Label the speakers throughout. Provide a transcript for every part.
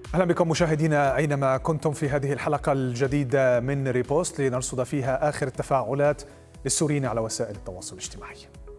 Speaker 1: أهلا بكم مشاهدينا أينما كنتم في هذه الحلقة الجديدة من ريبوست لنرصد فيها آخر التفاعلات للسوريين على وسائل التواصل الاجتماعي.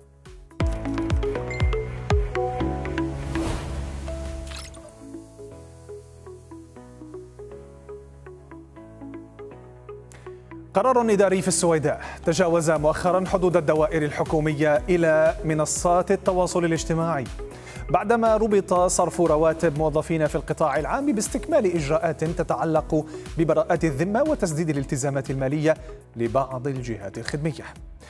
Speaker 1: قرار إداري في السويداء تجاوز مؤخرا حدود الدوائر الحكومية إلى منصات التواصل الاجتماعي بعدما ربط صرف رواتب موظفين في القطاع العام باستكمال إجراءات تتعلق ببراءات الذمة وتسديد الالتزامات المالية لبعض الجهات الخدمية.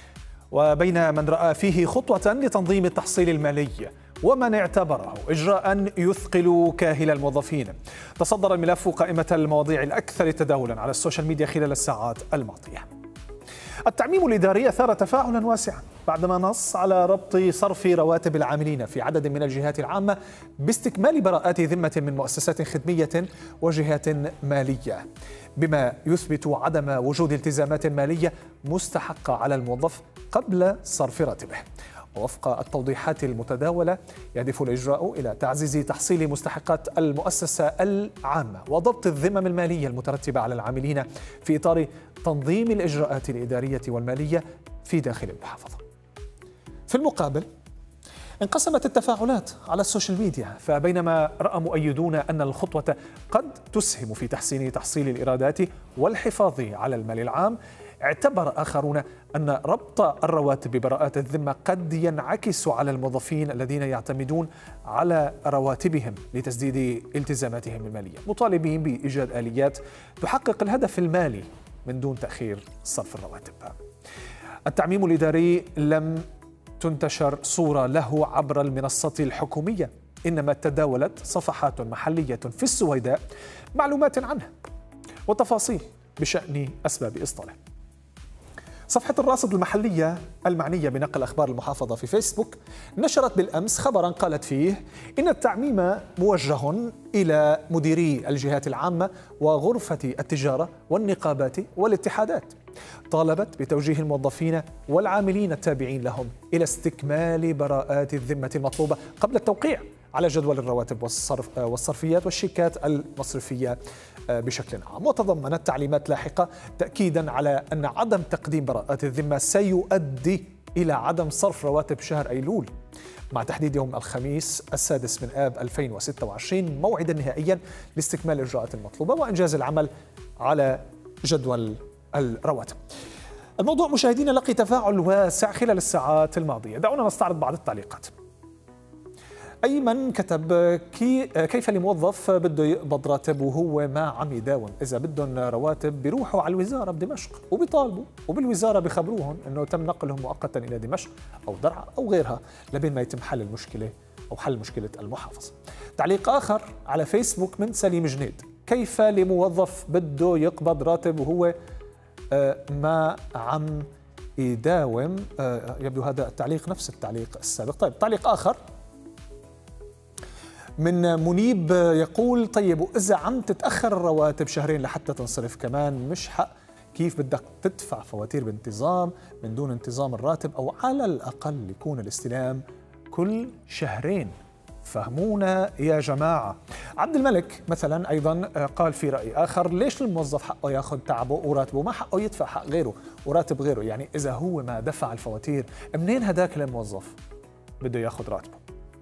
Speaker 1: وبين من رأى فيه خطوة لتنظيم التحصيل المالي ومن اعتبره إجراء يثقل كاهل الموظفين، تصدر الملف قائمة المواضيع الأكثر تداولا على السوشيال ميديا خلال الساعات الماضية. التعميم الإداري أثار تفاعلا واسعا بعدما نص على ربط صرف رواتب العاملين في عدد من الجهات العامة باستكمال براءات ذمة من مؤسسات خدمية وجهات مالية، بما يثبت عدم وجود التزامات مالية مستحقة على الموظف قبل صرف راتبه. ووفق التوضيحات المتداولة يهدف الإجراء إلى تعزيز تحصيل مستحقات المؤسسة العامة وضبط الذمم المالية المترتبة على العاملين في إطار تنظيم الإجراءات الإدارية والمالية في داخل المحافظة. في المقابل انقسمت التفاعلات على السوشيال ميديا، فبينما رأى مؤيدون أن الخطوة قد تسهم في تحسين تحصيل الإيرادات والحفاظ على المال العام، اعتبر آخرون أن ربط الرواتب ببراءات الذمة قد ينعكس على الموظفين الذين يعتمدون على رواتبهم لتسديد التزاماتهم المالية، مطالبين بإيجاد آليات تحقق الهدف المالي من دون تأخير صرف الرواتب. التعميم الإداري لم تنتشر صورة له عبر المنصات الحكومية، إنما تداولت صفحات محلية في السويداء معلومات عنه وتفاصيل بشأن أسباب إصداره. صفحة الراصد المحلية المعنية بنقل أخبار المحافظة في فيسبوك نشرت بالأمس خبرا قالت فيه إن التعميم موجه إلى مديري الجهات العامة وغرفة التجارة والنقابات والاتحادات، طالبت بتوجيه الموظفين والعاملين التابعين لهم إلى استكمال براءات الذمة المطلوبة قبل التوقيع على جدول الرواتب والصرفيات والشيكات المصرفية بشكل عام. وتضمنت تعليمات لاحقة تأكيدا على أن عدم تقديم براءات الذمة سيؤدي إلى عدم صرف رواتب شهر أيلول، مع تحديد يوم الخميس 6 آب 2026 موعدا نهائيا لاستكمال الإجراءات المطلوبة وإنجاز العمل على جدول الرواتب. الموضوع مشاهدينا لقي تفاعل واسع خلال الساعات الماضية. دعونا نستعرض بعض التعليقات. أيمن كتب كيف الموظف بده يقبض راتب وهو ما عم يداوم؟ إذا بدهم رواتب بيروحوا على الوزارة بدمشق وبيطالبوا، وبالوزارة بيخبروهم أنه تم نقلهم مؤقتا إلى دمشق أو درعا أو غيرها لبين ما يتم حل المشكلة أو حل مشكلة المحافظة. تعليق آخر على فيسبوك من سليم جنيد: كيف لموظف بده يقبض راتب وهو ما عم يداوم؟ يبدو هذا التعليق نفس التعليق السابق. طيب، تعليق آخر من منيب يقول: طيب وإذا عم تتأخر الرواتب شهرين لحتى تنصرف كمان مش حق، كيف بدك تدفع فواتير بانتظام من دون انتظام الراتب، أو على الأقل يكون الاستلام كل شهرين؟ فهمونا يا جماعة. عبد الملك مثلا أيضا قال في رأي آخر: ليش الموظف حقه ياخذ تعبه وراتبه، ما حقه يدفع حق غيره وراتب غيره؟ يعني إذا هو ما دفع الفواتير منين هداك الموظف بده ياخذ راتبه؟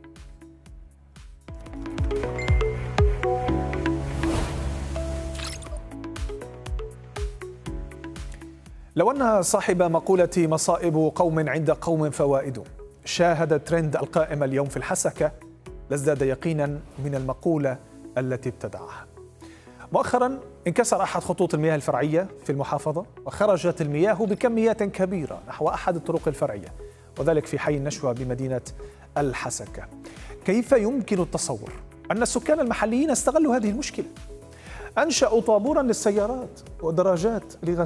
Speaker 1: لو أن صاحب مقولة مصائب قوم عند قوم فوائد شاهد ترند القائمة اليوم في الحسكة لازداد يقينا من المقولة التي ابتدعها. مؤخرا انكسر أحد خطوط المياه الفرعية في المحافظة وخرجت المياه بكميات كبيرة نحو أحد الطرق الفرعية، وذلك في حي النشوة بمدينة الحسكة. كيف يمكن التصور أن السكان المحليين استغلوا هذه المشكلة؟ أنشأوا طابورا للسيارات ودراجات